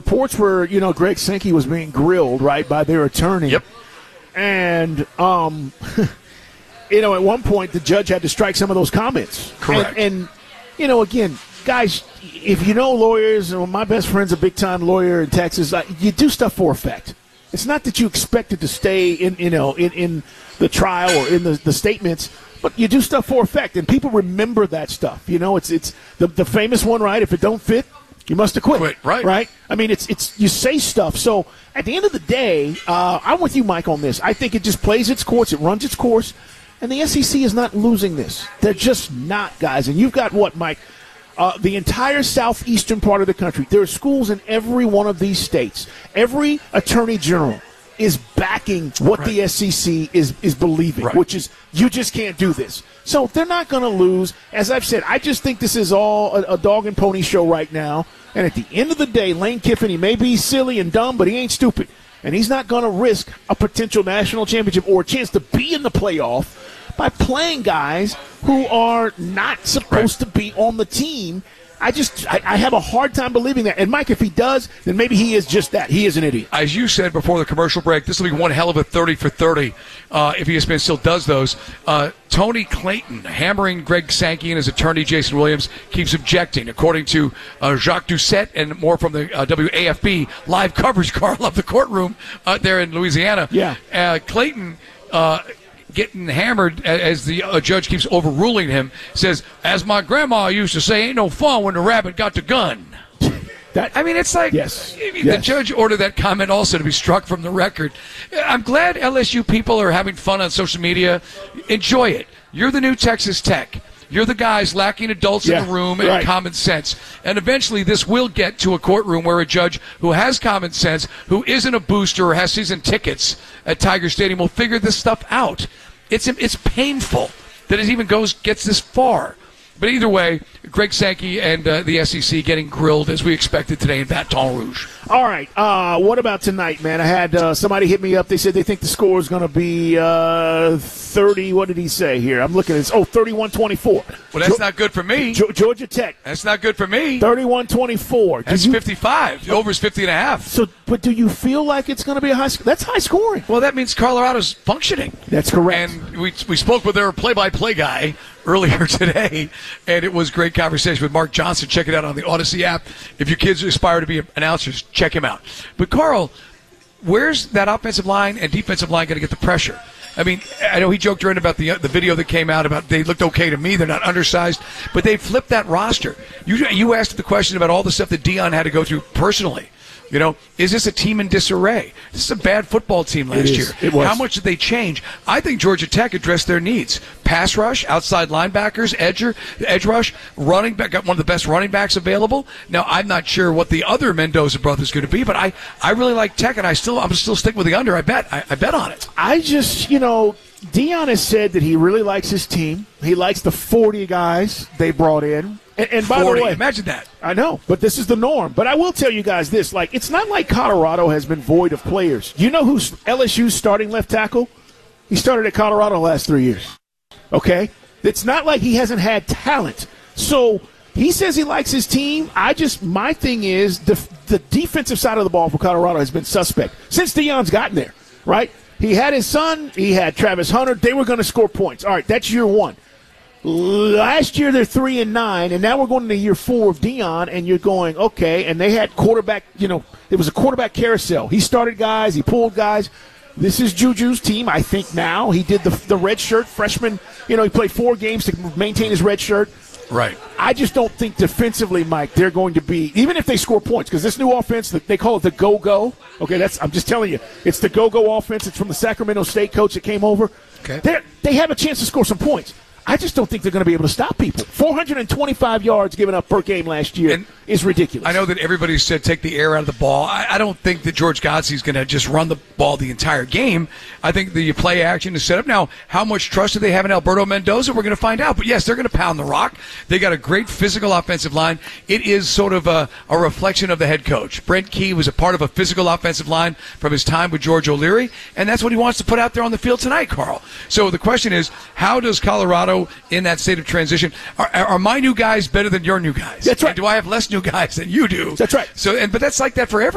reports where, Greg Sankey was being grilled, right, by their attorney. Yep. And, at one point, the judge had to strike some of those comments. Correct. And again, guys, if you know lawyers, and my best friend's a big-time lawyer in Texas, you do stuff for effect. It's not that you expect it to stay in the trial or in the statements, but you do stuff for effect, and people remember that stuff. It's the famous one, right? If it don't fit, you must have quit. Right? I mean, it's you say stuff. So at the end of the day, I'm with you, Mike, on this. I think it just plays its course, it runs its course, and the SEC is not losing this. They're just not, guys. And you've got what, Mike? The entire southeastern part of the country. There are schools in every one of these states. Every attorney general is backing what the SEC is believing, which is you just can't do this. So they're not going to lose. As I've said, I just think this is all a dog and pony show right now. And at the end of the day, Lane Kiffin, he may be silly and dumb, but he ain't stupid. And he's not going to risk a potential national championship or a chance to be in the playoff by playing guys who are not supposed to be on the team. I have a hard time believing that. And, Mike, if he does, then maybe he is just that. He is an idiot. As you said before the commercial break, this will be one hell of a 30 for 30 if ESPN still does those. Tony Clayton hammering Greg Sankey and his attorney Jason Williams keeps objecting. According to Jacques Doucette and more from the WAFB live coverage, Carl, of the courtroom there in Louisiana. Yeah. Clayton getting hammered as the judge keeps overruling him, says, as my grandma used to say, ain't no fun when the rabbit got the gun. It's like the judge ordered that comment also to be struck from the record. I'm glad LSU people are having fun on social media. Enjoy it. You're the new Texas Tech. You're the guys lacking adults in the room and common sense. And eventually this will get to a courtroom where a judge who has common sense, who isn't a booster or has season tickets at Tiger Stadium will figure this stuff out. It's painful that it even gets this far. But either way, Greg Sankey and the SEC getting grilled as we expected today in Baton Rouge. All right. What about tonight, man? I had somebody hit me up. They said they think the score is going to be 30. What did he say here? I'm looking at this. 31-24. Well, that's not good for me. Georgia Tech. That's not good for me. 31-24. That's 55. The over is 50.5. So, but do you feel like it's going to be a high score? That's high scoring. Well, that means Colorado's functioning. That's correct. And we spoke with their play-by-play guy earlier today, and it was a great conversation with Mark Johnson. Check it out on the Odyssey app. If your kids aspire to be announcers, check him out. But, Carl, where's that offensive line and defensive line going to get the pressure? I mean, I know he joked around about the video that came out about they looked okay to me. They're not undersized. But they flipped that roster. You asked the question about all the stuff that Deion had to go through personally. Is this a team in disarray? This is a bad football team last year. It was. How much did they change? I think Georgia Tech addressed their needs. Pass rush, outside linebackers, edge rush, running back, got one of the best running backs available. Now, I'm not sure what the other Mendoza brothers going to be, but I really like Tech, and I'm still sticking with the under. I bet on it. I just, Deion has said that he really likes his team. He likes the 40 guys they brought in. And by 40, the way, imagine that. I know, but this is the norm. But I will tell you guys this: it's not like Colorado has been void of players. You know who's LSU's starting left tackle? He started at Colorado the last 3 years. Okay, it's not like he hasn't had talent. So he says he likes his team. My thing is the defensive side of the ball for Colorado has been suspect since Deion's gotten there. Right? He had his son. He had Travis Hunter. They were going to score points. All right, that's year one. Last year they're 3-9, and now we're going into year 4 of Deion, and you're going, okay, and they had quarterback, it was a quarterback carousel. He started guys, he pulled guys. This is Juju's team, I think now. He did the red shirt freshman, he played 4 games to maintain his red shirt. Right. I just don't think defensively, Mike, they're going to be, even if they score points, because this new offense, they call it the go-go. Okay, I'm just telling you, it's the go-go offense. It's from the Sacramento State coach that came over. Okay. They have a chance to score some points. I just don't think they're going to be able to stop people. 425 yards given up per game last year is ridiculous. I know that everybody said take the air out of the ball. I don't think that George Godsey's going to just run the ball the entire game. I think the play action is set up. Now, how much trust do they have in Alberto Mendoza? We're going to find out. But, yes, they're going to pound the rock. They got a great physical offensive line. It is sort of a reflection of the head coach. Brent Key was a part of a physical offensive line from his time with George O'Leary, and that's what he wants to put out there on the field tonight, Carl. So the question is, how does Colorado in that state of transition, are my new guys better than your new guys? That's right. And do I have less new guys than you do? That's right. So, but that's like that for every